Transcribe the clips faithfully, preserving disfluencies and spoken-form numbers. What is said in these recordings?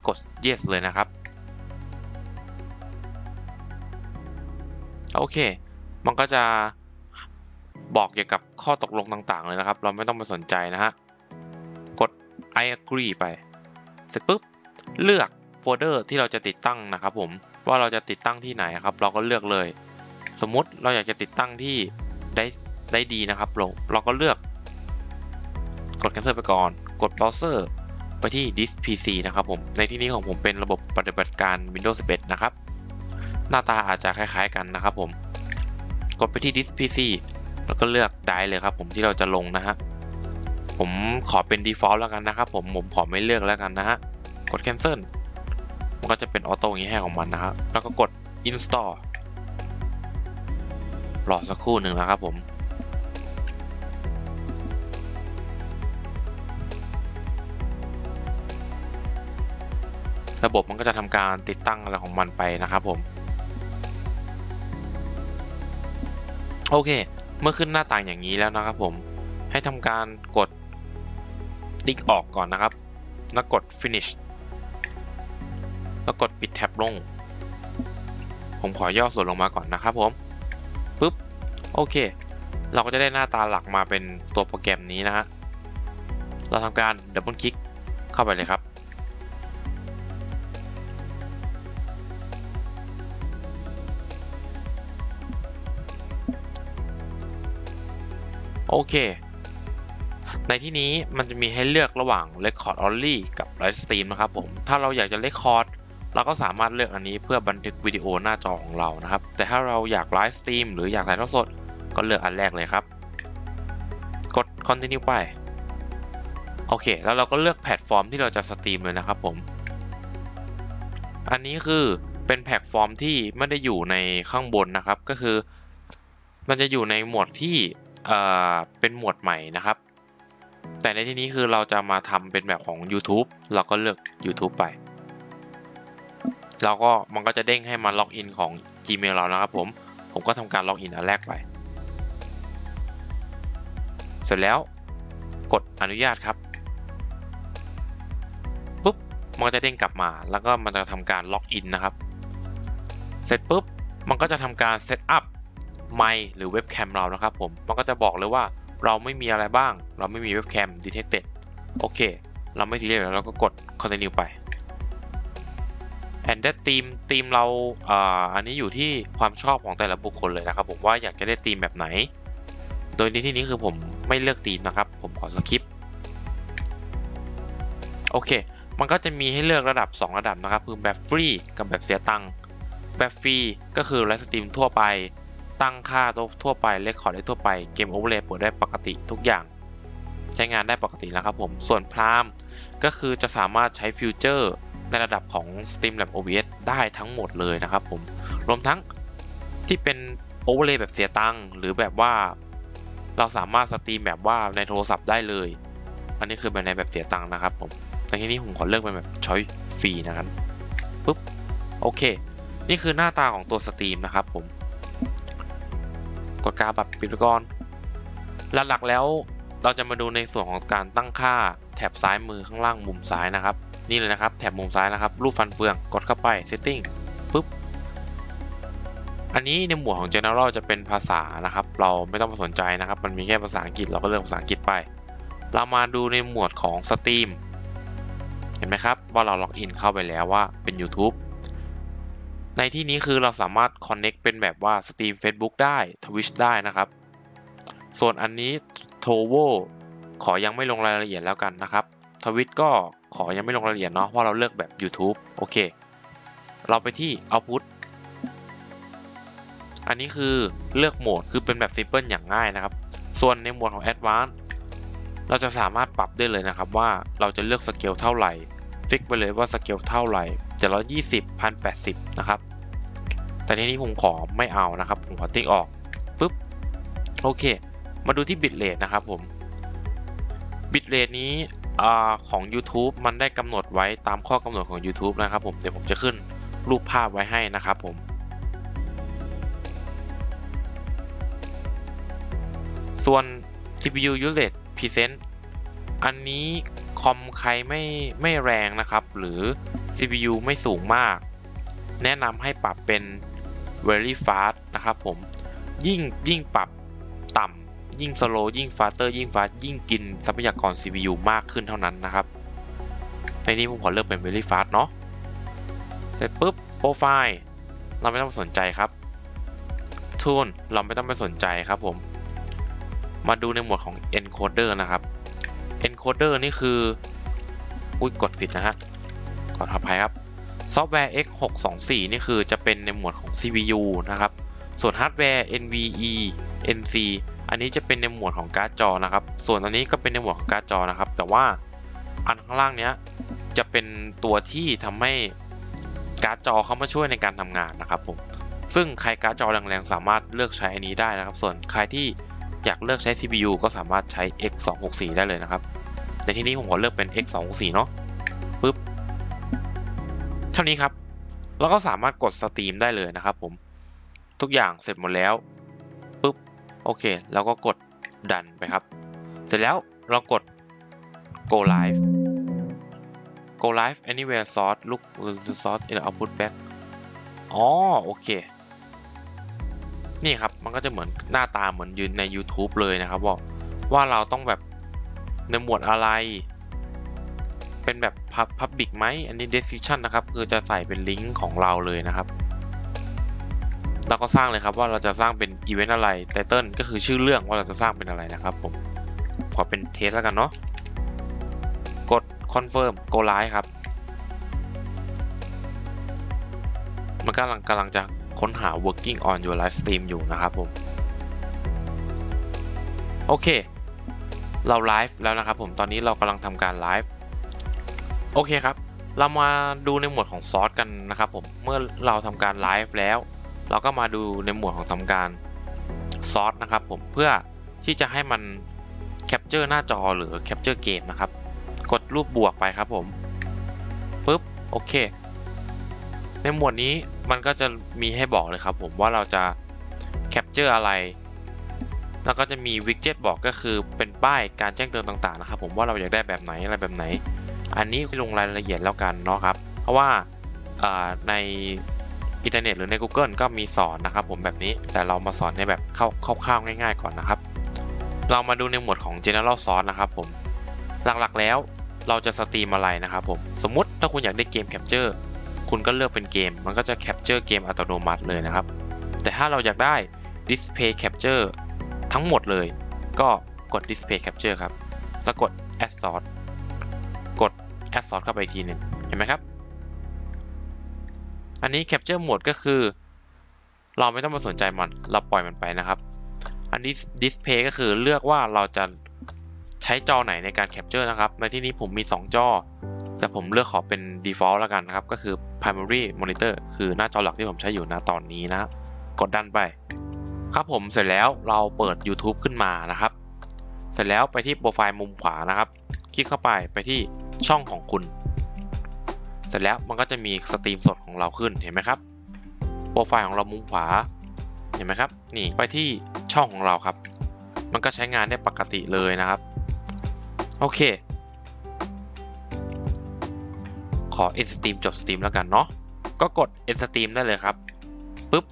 กด yes เลยนะครับโอเคมันก็จะบอกเกี่ยวกับข้อตกลงต่างๆเลยนะครับเราไม่ต้องไปสนใจนะฮะกด I agree ไปเสร็จปุ๊บเลือกโฟลเดอร์ที่เราจะติดตั้งนะครับผมว่าเราจะติดตั้งที่ไหนครับเราก็เลือกเลยสมมุติเราอยากจะติดตั้งที่ได้ได้ดีนะครับเราเราก็เลือกกด cancel ไปก่อนกด browser ไปที่ disk พี ซี นะครับผมในที่นี้ของผมเป็นระบบปฏิบัติการ Windows สิบเอ็ดนะครับหน้าตาอาจจะคล้ายๆกันนะครับผมกดไปที่ disk พี ซี แล้วก็เลือกได้เลยครับผมที่เราจะลงนะฮะผมขอเป็น default แล้วกันนะครับผมผมขอไม่เลือกแล้วกันนะฮะกด cancel มันก็จะเป็นออโต้อย่างนี้ให้ของมันนะครับแล้วก็กด install รอสักครู่หนึ่งนะครับผมระบบมันก็จะทำการติดตั้งอะไรของมันไปนะครับผมโอเคเมื่อขึ้นหน้าต่างอย่างนี้แล้วนะครับผมให้ทำการกดติ๊กออกก่อนนะครับแล้วกด finish แล้วกดปิดแท็บลงผมขอย่อส่วนลงมาก่อนนะครับผมปุ๊บโอเคเราก็จะได้หน้าตาหลักมาเป็นตัวโปรแกรมนี้นะฮะเราทำการดับเบิลคลิกเข้าไปเลยครับโอเคในที่นี้มันจะมีให้เลือกระหว่าง Record Only กับ Live Stream นะครับผมถ้าเราอยากจะ Record เราก็สามารถเลือกอันนี้เพื่อบันทึกวิดีโอหน้าจอของเรานะครับแต่ถ้าเราอยาก Live Stream หรืออยากถ่ายทอดสดก็เลือกอันแรกเลยครับกด Continue ไปโอเคแล้วเราก็เลือกแพลตฟอร์มที่เราจะสตรีมเลยนะครับผมอันนี้คือเป็นแพลตฟอร์มที่ไม่ได้อยู่ในข้างบนนะครับก็คือมันจะอยู่ในหมวดที่เอ่อเป็นหมวดใหม่นะครับแต่ในที่นี้คือเราจะมาทำเป็นแบบของ YouTube เราก็เลือก YouTube ไปเราก็มันก็จะเด้งให้มาล็อกอินของ Gmail เรานะครับผมผมก็ทำการล็อกอินอันแรกไปเสร็จแล้วกดอนุญาตครับปุ๊บมันก็จะเด้งกลับมาแล้วก็มันจะทำการล็อกอินนะครับเสร็จปุ๊บมันก็จะทำการเซตอัพไมค์หรือเว็บแคมเรานะครับผมมันก็จะบอกเลยว่าเราไม่มีอะไรบ้างเราไม่มีเว็บแคม detected โอเคเราไม่ซีเรียสแล้วเราก็กด continue ไป and that theme ธีมเราอ่าอันนี้อยู่ที่ความชอบของแต่ละบุคคลเลยนะครับผมว่าอยากจะได้ธีมแบบไหนโดยในที่นี้คือผมไม่เลือกธีมนะครับผมขอสคิปโอเคมันก็จะมีให้เลือกระดับสองระดับนะครับคือแบบฟรีกับแบบเสียตังค์แบบฟรีก็คือไลฟ์สตรีมทั่วไปตั้งค่าทั่วไปเรคคอร์ดได้ทั่วไปเกมโอเวอร์เลย์เปิดได้ปกติทุกอย่างใช้งานได้ปกติแล้วครับผมส่วนพรามก็คือจะสามารถใช้ฟิวเจอร์ในระดับของ Streamlabs โอ บี เอส ได้ทั้งหมดเลยนะครับผมรวมทั้งที่เป็นโอเวอร์เลย์แบบเสียตังค์หรือแบบว่าเราสามารถสตรีมแบบว่าในโทรศัพท์ได้เลยอันนี้คือแบบในแบบเสียตังค์นะครับผมในที่นี้ผมขอเลือกเป็นแบบช้อยฟรีนะครับปุ๊บโอเคนี่คือหน้าตาของตัวสตรีมนะครับผมกดกาบับปิดไปก่อนหลักๆแล้วเราจะมาดูในส่วนของการตั้งค่าแถบซ้ายมือข้างล่างมุมซ้ายนะครับนี่เลยนะครับแถบมุมซ้ายนะครับรูปฟันเฟืองกดเข้าไป setting ปุ๊บอันนี้ในหมวดของ general จะเป็นภาษานะครับเราไม่ต้องมาสนใจนะครับมันมีแค่ภาษาอังกฤษเราก็เลือกภาษาอังกฤษไปเรามาดูในหมวดของสตรีมเห็นไหมครับว่าเราล็อกอินเข้าไปแล้วว่าเป็น YouTube ในที่นี้คือเราสามารถ connect เป็นแบบว่าสตรีม Facebook ได้ Twitch ได้นะครับส่วนอันนี้ Trovo ขอยังไม่ลงรายละเอียดแล้วกันนะครับ Twitch ก็ขอยังไม่ลงรายละเอียดเนาะเพราะเราเลือกแบบ YouTube โอเคเราไปที่ Output อันนี้คือเลือกโหมดคือเป็นแบบ Simple อย่างง่ายนะครับส่วนในโหมดของ Advanced เราจะสามารถปรับได้เลยนะครับว่าเราจะเลือกสเกลเท่าไหร่ฟิกไปเลยว่าสเกลเท่าไหร่เจ็ดร้อยยี่สิบ หนึ่งพันแปดสิบนะครับแต่ทีนี้ผมขอไม่เอานะครับผมขอติ๊กออกปุ๊บโอเคมาดูที่ bitrate นะครับผม bitrate นี้ของ YouTube มันได้กำหนดไว้ตามข้อกำหนดของ YouTube นะครับผมเดี๋ยวผมจะขึ้นรูปภาพไว้ให้นะครับผมส่วน ซี พี ยู Usage Present อันนี้คอมใครไม่ไม่แรงนะครับหรือซี พี ยู ไม่สูงมากแนะนำให้ปรับเป็น very fast นะครับผมยิ่งยิ่งปรับต่ำยิ่ง slow ยิ่ง faster ยิ่ง fast ยิ่งกินทรัพยากร ซี พี ยู มากขึ้นเท่านั้นนะครับในนี้ผมขอเลือกเป็น very fast เนาะเสร็จปุ๊บโปรไฟล์เราไม่ต้องสนใจครับทูลเราไม่ต้องไปสนใจครับผมมาดูในหมวดของ encoder นะครับ encoder นี่คืออุ้ยกดผิดนะฮะขออภัยครับซอฟต์แวร์ เอ็กซ์ หกสองสี่ นี่คือจะเป็นในหมวดของ ซี พี ยู นะครับส่วนฮาร์ดแวร์ เอ็น วี อี เอ็น ซี อันนี้จะเป็นในหมวดของการ์ดจอนะครับส่วนอันนี้ก็เป็นในหมวดของการ์ดจอนะครับแต่ว่าอันข้างล่างเนี้ยจะเป็นตัวที่ทำให้การ์ดจอเข้ามาช่วยในการทำงานนะครับผมซึ่งใครการ์ดจอแรงๆสามารถเลือกใช้อันนี้ได้นะครับส่วนใครที่อยากเลือกใช้ ซี พี ยู ก็สามารถใช้ เอ็กซ์ สองหกสี่ ได้เลยนะครับในที่นี้ผมขอเลือกเป็น เอ็กซ์ สองหกสี่ เนาะปึ๊บเท่านี้ครับแล้วก็สามารถกดสตรีมได้เลยนะครับผมทุกอย่างเสร็จหมดแล้วปึ๊บโอเคแล้วก็กดดันไปครับเสร็จแล้วเรากด go live go live anywhere source look the source in output back อ๋อโอเคนี่ครับมันก็จะเหมือนหน้าตาเหมือนยืนใน YouTube เลยนะครับว่าว่าเราต้องแบบในหมวดอะไรเป็นแบบ Public ไหมอันนี้ Description นะครับคือจะใส่เป็นลิงก์ของเราเลยนะครับเราก็สร้างเลยครับว่าเราจะสร้างเป็นอีเวนต์อะไร Title ก็คือชื่อเรื่องว่าเราจะสร้างเป็นอะไรนะครับผมขอเป็นเทสแล้วกันเนาะกด Confirm Go Live ครับมันกำลังกำลังจะค้นหา working on your live stream อยู่นะครับผมโอเคเราไลฟ์แล้วนะครับผมตอนนี้เรากำลังทำการไลฟ์โอเคครับเรามาดูในหมวดของซอสกันนะครับผมเมื่อเราทำการไลฟ์แล้วเราก็มาดูในหมวดของทำการซอสนะครับผมเพื่อที่จะให้มันแคปเจอร์หน้าจอหรือแคปเจอร์เกมนะครับกดรูปบวกไปครับผมปึ๊บโอเคในหมวดนี้มันก็จะมีให้บอกเลยครับผมว่าเราจะแคปเจอร์อะไรแล้วก็จะมีวิดเจ็ตบอกก็คือเป็นป้ายการแจ้งเตือนต่างๆนะครับผมว่าเราอยากได้แบบไหนอะไรแบบไหนอันนี้ลงรายละเอียดแล้วกันเนาะครับเพราะว่าในอินเทอร์เน็ตหรือใน Google ก็มีสอนนะครับผมแบบนี้แต่เรามาสอนในแบบคร่าวๆง่ายๆก่อนนะครับเรามาดูในหมวดของ General Source นะครับผมหลักๆแล้วเราจะสตรีมอะไรนะครับผมสมมุติถ้าคุณอยากได้เกมแคปเจอร์คุณก็เลือกเป็นเกมมันก็จะแคปเจอร์เกมอัตโนมัติเลยนะครับแต่ถ้าเราอยากได้ Display Capture ทั้งหมดเลยก็กด Display Capture ครับแล้วกด Add Source กด Add Source เข้าไปอีกทีหนึ่งเห็นไหมครับอันนี้ Capture Mode ก็คือเราไม่ต้องมาสนใจมันเราปล่อยมันไปนะครับอันนี้ Display ก็คือเลือกว่าเราจะใช้จอไหนในการ Capture นะครับในที่นี้ผมมีสองจอแต่ผมเลือกขอเป็น Default แล้วกันนะครับก็คือ Primary Monitor คือหน้าจอหลักที่ผมใช้อยู่ณตอนนี้นะกดดันไปครับผมเสร็จแล้วเราเปิด YouTube ขึ้นมานะครับเสร็จแล้วไปที่โปรไฟล์มุมขวานะครับคลิกเข้าไปไปที่ช่องของคุณเสร็จแล้วมันก็จะมีสตรีมสดของเราขึ้นเห็นไหมครับโปรไฟล์ของเรามุมขวาเห็นไหมครับนี่ไปที่ช่องของเราครับมันก็ใช้งานได้ปกติเลยนะครับโอเคขอ End Stream จบสตรีมแล้วกันเนาะก็กด End Stream ได้เลยครับปึ๊บ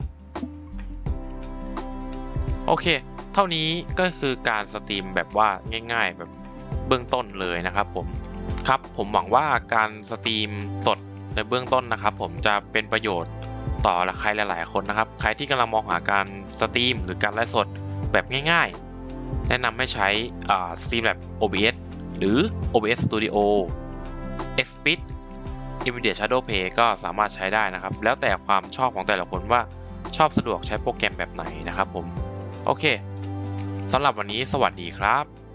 โอเคเท่านี้ก็คือการสตรีมแบบว่าง่ายๆแบบเบื้องต้นเลยนะครับผมครับผมหวังว่าการสตรีมสดในเบื้องต้นนะครับผมจะเป็นประโยชน์ต่อใครหลายๆคนนะครับใครที่กำลังมองหาการสตรีมหรือการไลฟ์สดแบบง่ายๆแนะนำให้ใช้สตรีมแบบ โอ บี เอส หรือ โอ บี เอส Studio Xsplit Immediate Shadow Play ก็สามารถใช้ได้นะครับแล้วแต่ความชอบของแต่ละคนว่าชอบสะดวกใช้โปรแกรมแบบไหนนะครับผมโอเคสำหรับวันนี้สวัสดีครับ